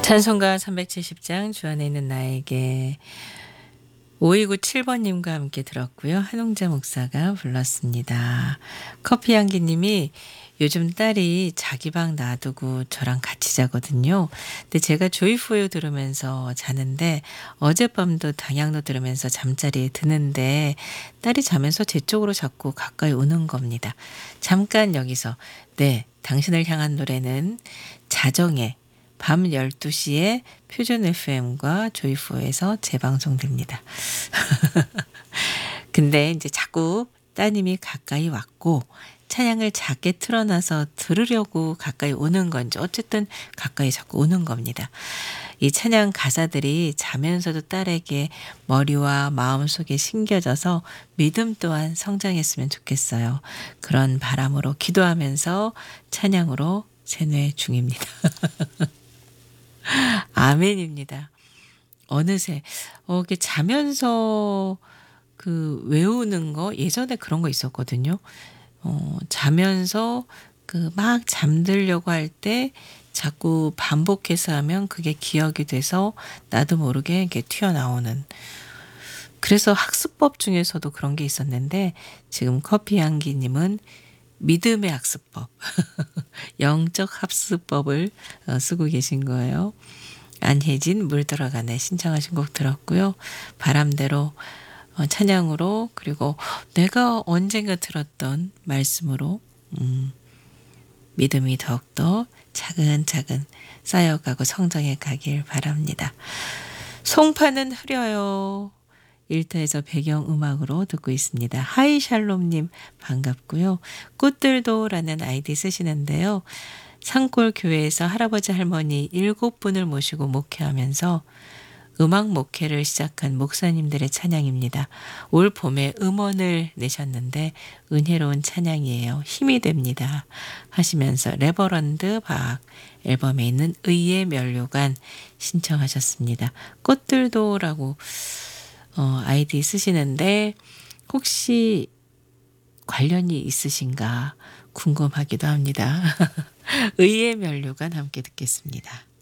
찬송가 370장 주 안에 있는 나에게 5297번님과 함께 들었고요. 한홍자 목사가 불렀습니다. 커피향기님이 요즘 딸이 자기 방 놔두고 저랑 같이 자거든요. 근데 제가 조이포유 들으면서 자는데 어젯밤도 당양로 들으면서 잠자리에 드는데 딸이 자면서 제 쪽으로 자꾸 가까이 오는 겁니다. 잠깐 여기서 네, 당신을 향한 노래는 자정에 밤 12시에 표준 FM과 조이포에서 재방송됩니다. 근데 이제 자꾸 따님이 가까이 왔고 찬양을 작게 틀어놔서 들으려고 가까이 오는 건지 어쨌든 가까이 자꾸 오는 겁니다. 이 찬양 가사들이 자면서도 딸에게 머리와 마음속에 심겨져서 믿음 또한 성장했으면 좋겠어요. 그런 바람으로 기도하면서 찬양으로 세뇌 중입니다. 아멘입니다. 어느새 이렇게 자면서 그 외우는 거 예전에 그런 거 있었거든요. 자면서 그 막 잠들려고 할 때 자꾸 반복해서 하면 그게 기억이 돼서 나도 모르게 이렇게 튀어나오는. 그래서 학습법 중에서도 그런 게 있었는데 지금 커피향기님은 믿음의 학습법, 영적 학습법을 쓰고 계신 거예요. 안혜진 물 들어가네 신청하신 곡 들었고요. 바람대로 찬양으로 그리고 내가 언젠가 들었던 말씀으로 믿음이 더욱더 차근차근 쌓여가고 성장해 가길 바랍니다. 송파는 흐려요. 일터에서 배경음악으로 듣고 있습니다. 하이샬롬님 반갑고요. 꽃들도라는 아이디 쓰시는데요. 산골 교회에서 할아버지 할머니 7분을 모시고 목회하면서 음악 목회를 시작한 목사님들의 찬양입니다. 올 봄에 음원을 내셨는데 은혜로운 찬양이에요. 힘이 됩니다. 하시면서 레버런드 박 앨범에 있는 의의 면류관 신청하셨습니다. 꽃들도라고 아이디 쓰시는데 혹시 관련이 있으신가 궁금하기도 합니다. 의의 면류관 함께 듣겠습니다.